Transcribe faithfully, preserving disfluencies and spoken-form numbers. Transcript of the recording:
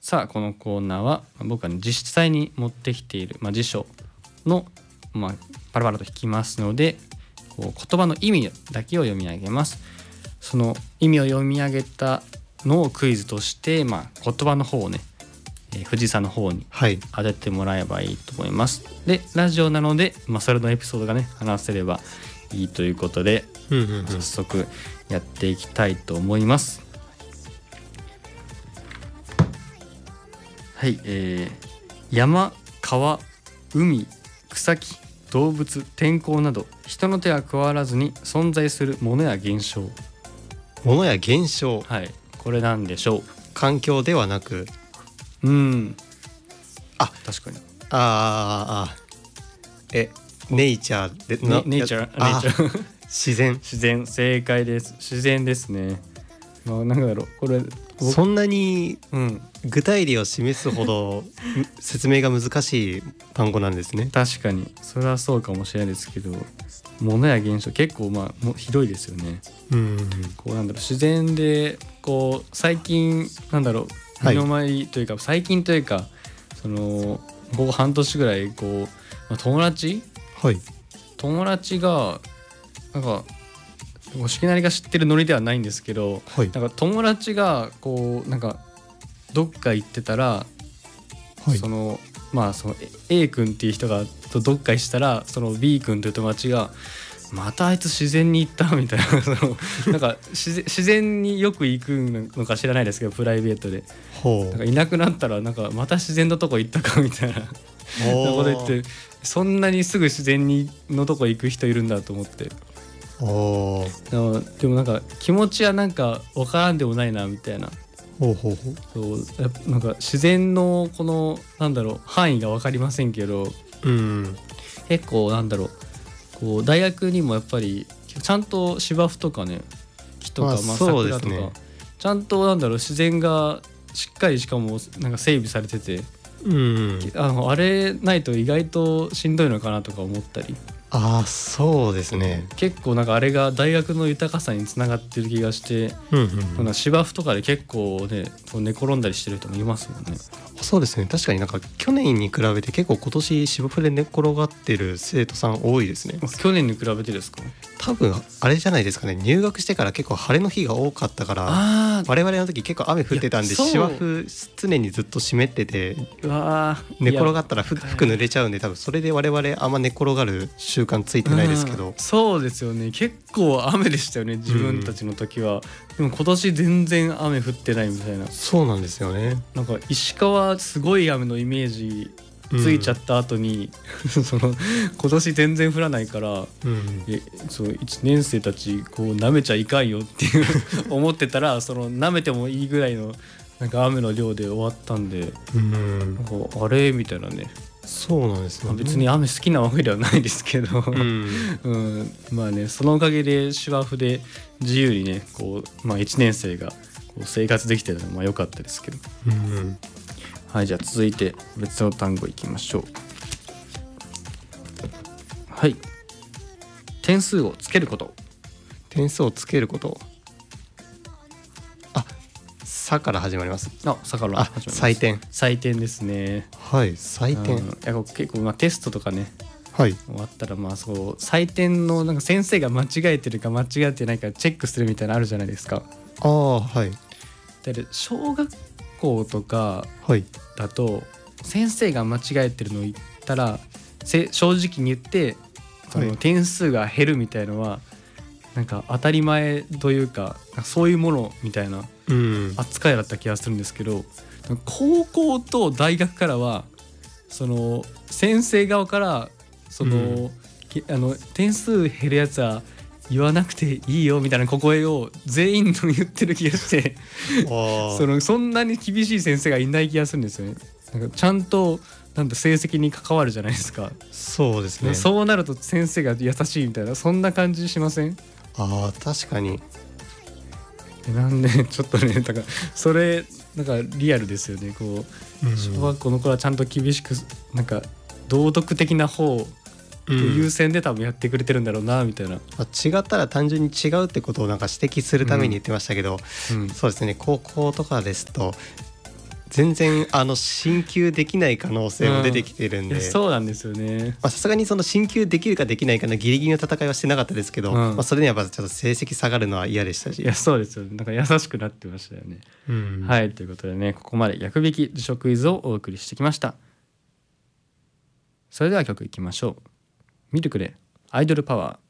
さあこのコーナーは僕が、ね、実際に持ってきている、まあ、辞書の、まあ、パラパラと引きますので、こう言葉の意味だけを読み上げます。その意味を読み上げたのをクイズとして、まあ、言葉の方をね、えー、藤井さんの方に当ててもらえばいいと思います、はい、でラジオなので、まあ、それのエピソードがね話せればいいということで、うんうんうん、早速やっていきたいと思います。はい、えー、山、川、海、草木、動物、天候など人の手は加わらずに存在するものや現象。 ものや現象、 はい、これなんでしょう。 環境ではなく、 うん、 あ、 確かに。 ああ、え、ネイチャーで、 ね、ネイチャー、ネイチャー自然、 自然、正解です。自然ですね。まあ、なんだろう、これそんなに具体例を示すほど説明が難しい単語なんですね。 確かにそれはそうかもしれないですけど、物や現象結構まあもひどいですよね。うん、こうなんだろう、自然でこう最近なんだろう、身の回りというか、はい、最近というかそのここ半年ぐらいこう、まあ、友達、はい、友達がなんかおしきなりが知ってるノリではないんですけど、はい、なんか友達がこうなんかどっか行ってたら、はい、そのまあその A 君っていう人がとどっかしたら、その B 君という友達がまたあいつ自然に行ったみたいなそのなんか自然、自然によく行くのか知らないですけど、プライベートでなんかいなくなったらなんかまた自然のとこ行ったかみたいなこと言って、そんなにすぐ自然にのとこ行く人いるんだと思って。おでもなんか気持ちはなんか分からんでもないなみたいな。ほうほうほう。そうやっぱなんか自然のこのなんだろう範囲が分かりませんけど、うん、結構なんだろう、こう大学にもやっぱりちゃんと芝生とかね、木とか、まあ桜とか、ね、ちゃんとなんだろう自然がしっかりしかもなんか整備されてて、うん、あのあれないと意外としんどいのかなとか思ったり。 ああ、そうですね。 結構なんかあれが大学の豊かさにつながってる気がして、うんうんうん、芝生とかで結構ねこう寝転んだりしてる人もいますもんね。 そうですね、確かになんか去年に比べて結構今年芝生で寝転がってる生徒さん多いですね。 去年に比べてですか？ 多分あれじゃないですかね、入学してから結構晴れの日が多かったから、我々の時結構雨降ってたんで芝生常にずっと湿ってて、うわ寝転がったら服濡れちゃうんで、多分それで我々あんま寝転がる習慣ついてないですけど、 そうですよね、結構雨でしたよね自分たちの時は、うん、でも今年全然雨降ってないみたいな。 そうなんですよね。 なんか石川すごい雨のイメージついちゃった後に、うん、その今年全然降らないから、うん、えそういちねん生たちこう舐めちゃいかんよっていう思ってたら、その舐めてもいいぐらいのなんか雨の量で終わったんで、うん、なんかあれみたいなね。 そうなんですよね。 別に雨好きなわけではないですけど、うんうん、まあね、そのおかげで芝生で自由にねこう、まあ、いちねん生がこう生活できてるのはまあ良かったですけど、うん、はい、じゃあ続いて別の単語いきましょう。はい、点数をつけること。 点数をつけること、あ、さから始まります。 あ、さから始まります。 採点。 採点ですね。 はい、採点。いや結構まあテストとかね、はい、終わったらまあそう採点のなんか先生が間違えてるか間違えてないかチェックするみたいなのあるじゃないですか。 ああ、はい。 で小学校とかだと、はい、先生が間違えてるのを言ったら正直に言ってその点数が減るみたいのはなんか当たり前というかそういうものみたいな扱いだった気がするんですけど、高校と大学からはその先生側からその、うん、あの点数減るやつは言わなくていいよみたいな小声を全員の言ってる気がしてそのそんなに厳しい先生がいない気がするんですよね。なんかちゃんとなんだ成績に関わるじゃないですか。 そうですね。 そうなると先生が優しいみたいなそんな感じしません？ ああ、確かに。 なんでちょっとね、だからそれなんかリアルですよね。こう、うん、小学校の頃はちゃんと厳しくなんか道徳的な方優先で多分やってくれてるんだろうなみたいな、うん、 まあ、違ったら単純に違うってことをなんか指摘するために言ってましたけど、うんうん、そうですね、高校とかですと全然あの進級できない可能性も出てきてるんで、うん、 そうなんですよね。 さすがにその進級できるかできないかのギリギリの戦いはしてなかったですけど、うん、まあ、それにはまずちょっと成績下がるのは嫌でしたし。 いやそうですよね。なんか優しくなってましたよね、うん、はいということでね、ここまで逆引き辞書クイズをお送りしてきました。それでは曲いきましょう。ミルクでアイドルパワー。